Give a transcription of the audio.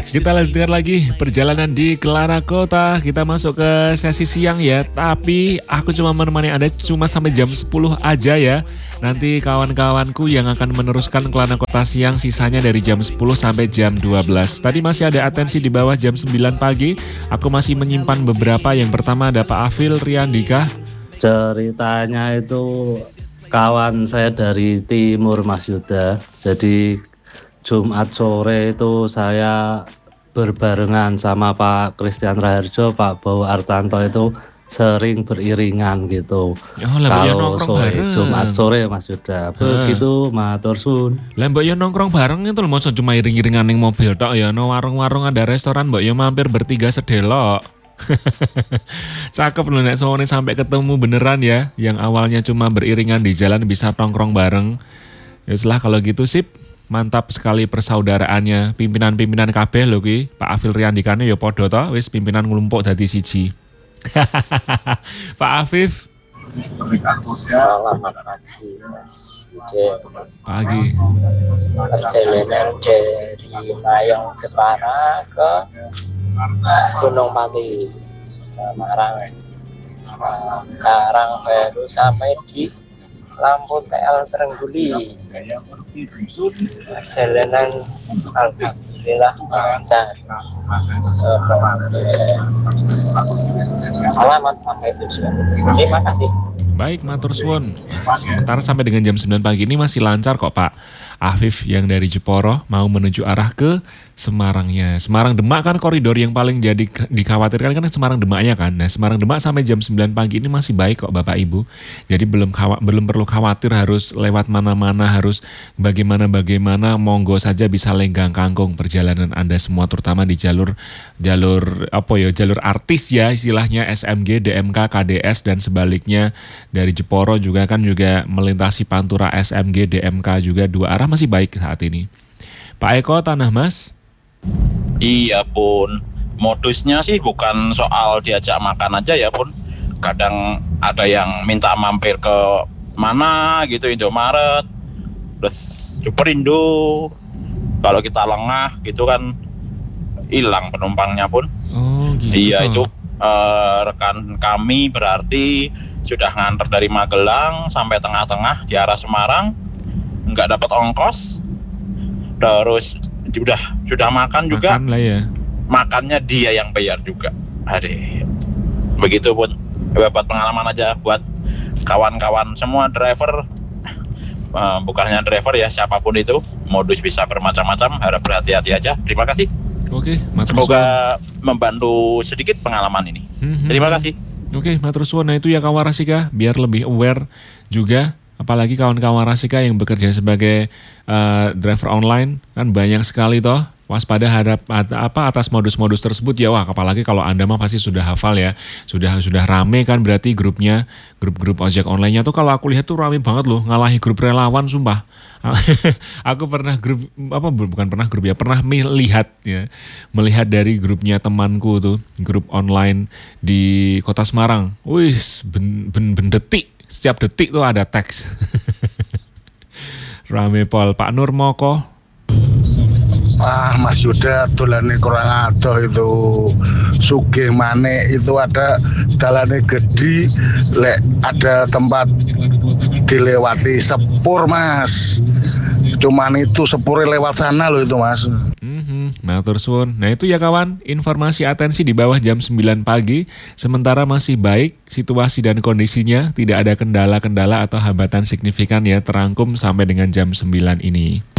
Kita lanjutkan lagi perjalanan di Kelana Kota. Kita masuk ke sesi siang ya. Tapi aku cuma menemani Anda cuma sampai jam 10 aja ya. Nanti kawan-kawanku yang akan meneruskan Kelana Kota siang sisanya dari jam 10 sampai jam 12. Tadi masih ada atensi di bawah jam 9 pagi. Aku masih menyimpan beberapa. Yang pertama ada Pak Afil Riandika. Ceritanya itu kawan saya dari timur Mas Yuda. Jadi Jumat sore itu saya berbarengan sama Pak Christian Raharjo, Pak Bowo Artanto itu sering beriringan gitu. Kalau sore Jumat sore Mas Yuda. Begitu matur suwun. Lah mbok yo nongkrong bareng itu lho, mosok cuma iring-iringan ning mobil tok ya. No warung-warung ada restoran mbok yo mampir bertiga sedelok. Cakep loh nek sore sampai ketemu beneran ya. Yang awalnya cuma beriringan di jalan bisa nongkrong bareng. Ya setelah kalau gitu sip. Mantap sekali persaudaraannya. Pimpinan-pimpinan kabeh lho ki. Pak Afil Riandikane ya padha to, wis pimpinan nglumpuk dadi siji. Pak Afif. Selamat pagi Mas Yuda. Pagi. Perjalanan dari Mayong Jepara ke Gunung Pati Semarang. Sekarang baru sampai di Lampu TL Trengguli. Perjalanan alhamdulillah lancar. Selamat sampai tujuan. Terima kasih. Baik, matur suwun. Sementara sampai dengan jam 9 pagi ini masih lancar kok Pak Afif yang dari Jeporo mau menuju arah ke Semarangnya. Semarang Demak kan koridor yang paling jadi dikhawatirkan kan Semarang Demaknya kan. Nah Semarang Demak sampai jam 9 pagi ini masih baik kok Bapak Ibu. Jadi belum perlu khawatir harus lewat mana-mana, harus bagaimana, monggo saja bisa lenggang kangkung perjalanan Anda semua terutama di jalur artis ya istilahnya SMG, DMK, KDS dan sebaliknya dari Jeporo juga melintasi Pantura SMG, DMK juga dua arah masih baik saat ini. Pak Eko Tanah Mas. Iya Pun, modusnya sih bukan soal diajak makan aja ya Pun. Kadang ada yang minta mampir ke mana gitu, Indomaret, terus Superindo. Kalau kita lengah gitu kan hilang penumpangnya Pun. Oh gitu. Iya itu rekan kami berarti sudah nganter dari Magelang sampai tengah-tengah di arah Semarang, nggak dapat ongkos, terus sudah makan juga, lah ya. Makannya dia yang bayar juga. Aduh, begitu Pun. Buat pengalaman aja buat kawan-kawan semua driver, bukannya driver ya siapapun itu, modus bisa bermacam-macam, harap berhati-hati aja. Terima kasih. Oke, semoga membantu sedikit pengalaman ini. Terima kasih. Oke, matur suwun. Nah itu ya kawan Rasika, biar lebih aware juga. Apalagi kawan-kawan Rasika yang bekerja sebagai driver online kan banyak sekali toh. Waspada atas modus-modus tersebut ya. Wah, apalagi kalau Anda mah pasti sudah hafal ya. Sudah rame kan berarti grup ojek online-nya tuh kalau aku lihat tuh rame banget loh, ngalahi grup relawan sumpah. Aku pernah melihat dari grupnya temanku tuh, grup online di Kota Semarang. Wih, detik. Setiap detik tuh ada teks. Rame pol. Pak Nur Moko. Mas Yuda dolane kurang adoh itu. Sugih maneh itu ada dalane gede, lek ada tempat dilewati sepur Mas. Cuman itu sepure lewat sana loh itu Mas. Matur suwun. Nah itu ya kawan, informasi atensi di bawah jam 9 pagi. Sementara masih baik situasi dan kondisinya, tidak ada kendala-kendala atau hambatan signifikan ya, terangkum sampai dengan jam 9 ini.